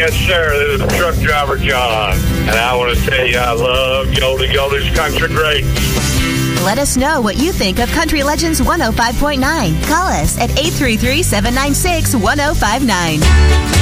Yes, sir. This is truck driver John. And I want to tell you I love Yodel. Yodel's country great. Let us know what you think of Country Legends 105.9. Call us at 833-796-1059.